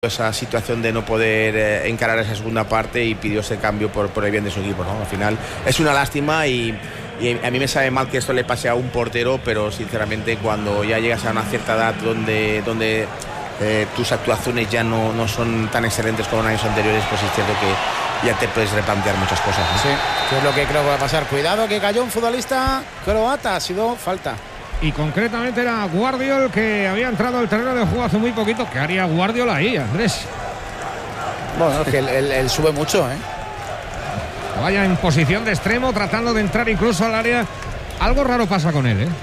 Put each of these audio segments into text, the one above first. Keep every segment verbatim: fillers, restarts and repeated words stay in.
esa situación de no poder eh, encarar esa segunda parte y pidió ese cambio por, por el bien de su equipo, ¿no? Al final es una lástima y, y a mí me sabe mal que esto le pase a un portero, pero sinceramente cuando ya llegas a una cierta edad donde, donde eh, tus actuaciones ya no, no son tan excelentes como en años anteriores, pues es cierto que ya te puedes replantear muchas cosas, ¿no? Sí, que es lo que creo que va a pasar. Cuidado que cayó un futbolista croata, ha sido falta. Y concretamente era Guardiol, que había entrado al terreno de juego hace muy poquito. ¿Qué haría Guardiol ahí, Andrés? Bueno, es que él, él, él sube mucho, ¿eh? Vaya en posición de extremo, tratando de entrar incluso al área. Algo raro pasa con él, ¿eh?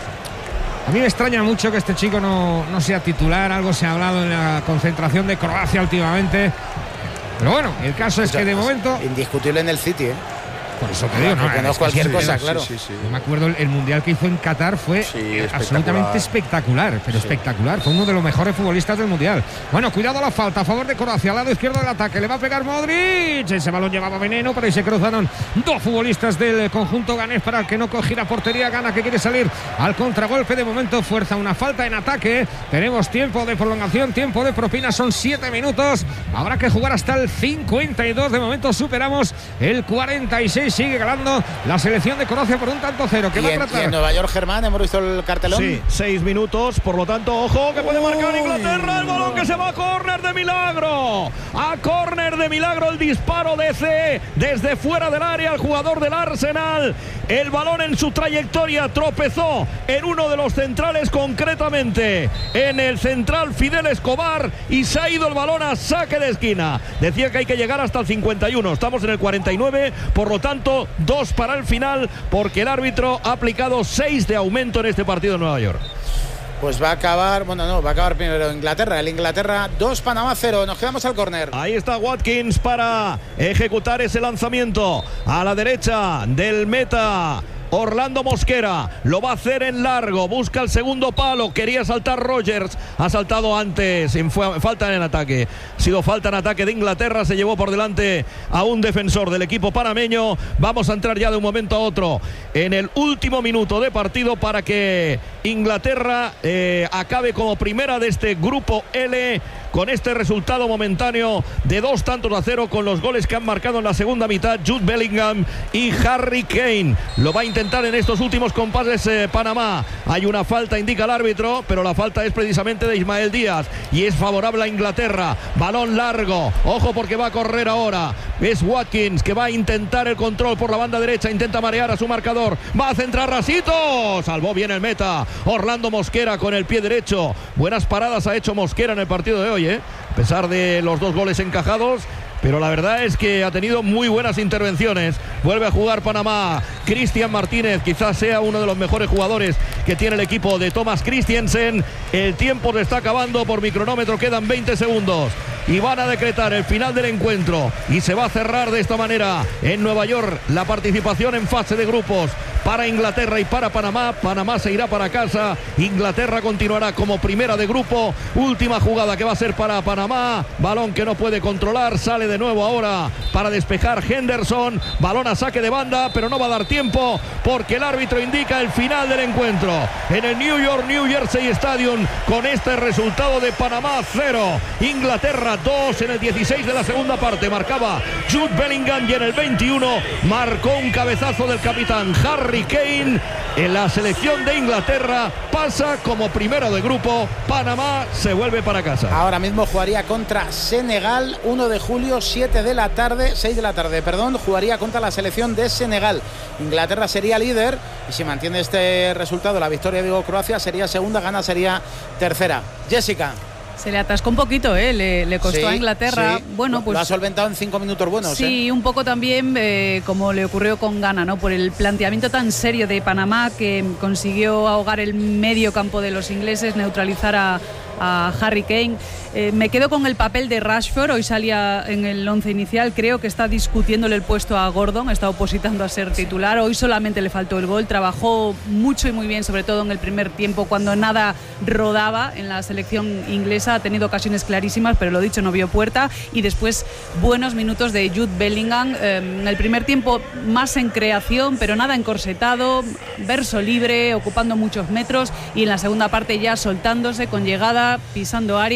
A mí me extraña mucho que este chico no, no sea titular. Algo se ha hablado en la concentración de Croacia últimamente. Pero bueno, el caso es que de momento... Indiscutible en el City, ¿eh? Por eso te digo, no, no, no es cualquier cosa, claro. Sí, sí, sí. Yo me acuerdo el, el mundial que hizo en Qatar fue sí, absolutamente espectacular, pero sí. espectacular. Fue uno de los mejores futbolistas del mundial. Bueno, cuidado la falta a favor de Croacia, al lado izquierdo del ataque. Le va a pegar Modric. Ese balón llevaba veneno, pero ahí se cruzaron dos futbolistas del conjunto ganés para que no cogiera portería. Gana que quiere salir al contragolpe. De momento fuerza una falta en ataque. Tenemos tiempo de prolongación, tiempo de propina. Son siete minutos. Habrá que jugar hasta el cincuenta y dos. De momento superamos el cuarenta y seis. Sigue ganando la selección de Croacia por un tanto cero. ¿Qué va a tratar? Y en Nueva York, Germán, hemos visto el cartelón. Sí, seis minutos, por lo tanto, ojo, que puede marcar Inglaterra. El balón que se va a córner de milagro. A córner de milagro el disparo de C desde fuera del área al jugador del Arsenal. El balón en su trayectoria tropezó en uno de los centrales, concretamente en el central Fidel Escobar, y se ha ido el balón a saque de esquina. Decía que hay que llegar hasta el cincuenta y uno. Estamos en el cuarenta y nueve, por lo tanto, dos para el final, porque el árbitro ha aplicado seis de aumento en este partido en Nueva York. Pues va a acabar, bueno, no, va a acabar primero Inglaterra. El Inglaterra dos, Panamá cero. Nos quedamos al córner. Ahí está Watkins para ejecutar ese lanzamiento a la derecha del meta. Orlando Mosquera lo va a hacer en largo, busca el segundo palo, quería saltar Rogers, ha saltado antes, fue falta en ataque, ha sido falta en ataque de Inglaterra, se llevó por delante a un defensor del equipo panameño. Vamos a entrar ya de un momento a otro en el último minuto de partido para que Inglaterra eh, acabe como primera de este grupo L, con este resultado momentáneo de dos tantos a cero, con los goles que han marcado en la segunda mitad Jude Bellingham y Harry Kane. Lo va a intentar en estos últimos compases eh, Panamá. Hay una falta, indica el árbitro, pero la falta es precisamente de Ismael Díaz y es favorable a Inglaterra. Balón largo, ojo porque va a correr ahora. Es Watkins que va a intentar el control por la banda derecha, intenta marear a su marcador, va a centrar Rasito, salvó bien el meta Orlando Mosquera con el pie derecho. Buenas paradas ha hecho Mosquera en el partido de hoy, ¿eh? A pesar de los dos goles encajados, pero la verdad es que ha tenido muy buenas intervenciones. Vuelve a jugar Panamá. Cristian Martínez quizás sea uno de los mejores jugadores que tiene el equipo de Thomas Christiansen. El tiempo se está acabando por mi cronómetro, quedan veinte segundos y van a decretar el final del encuentro y se va a cerrar de esta manera en Nueva York la participación en fase de grupos para Inglaterra y para Panamá. Panamá se irá para casa, Inglaterra continuará como primera de grupo. Última jugada que va a ser para Panamá, balón que no puede controlar, sale de nuevo ahora para despejar Henderson, balón a saque de banda, pero no va a dar tiempo porque el árbitro indica el final del encuentro en el New York New Jersey Stadium, con este resultado de Panamá cero, Inglaterra dos. En el dieciséis de la segunda parte marcaba Jude Bellingham y en el veintiuno marcó un cabezazo del capitán Harry Kane. En la selección de Inglaterra pasa como primero de grupo. Panamá se vuelve para casa. Ahora mismo jugaría contra Senegal, uno de julio, siete de la tarde, seis de la tarde, perdón, jugaría contra la selección de Senegal. Inglaterra sería líder y si mantiene este resultado, la victoria, digo, Croacia sería segunda, Ghana sería tercera. Jessica. Se le atascó un poquito, ¿eh? le, le costó sí, a Inglaterra. Sí. Bueno, pues lo ha solventado en cinco minutos buenos. Sí, ¿eh? un poco también eh, como le ocurrió con Ghana, ¿no? Por el planteamiento tan serio de Panamá, que consiguió ahogar el medio campo de los ingleses, neutralizar a, a Harry Kane. Eh, me quedo con el papel de Rashford, hoy salía en el once inicial, creo que está discutiéndole el puesto a Gordon, está opositando a ser titular, hoy solamente le faltó el gol, trabajó mucho y muy bien, sobre todo en el primer tiempo, cuando nada rodaba en la selección inglesa, ha tenido ocasiones clarísimas, pero lo dicho, no vio puerta, y después buenos minutos de Jude Bellingham, eh, en el primer tiempo más en creación, pero nada encorsetado, verso libre, ocupando muchos metros, y en la segunda parte ya soltándose, con llegada, pisando área.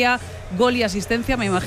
gol y asistencia, me imagino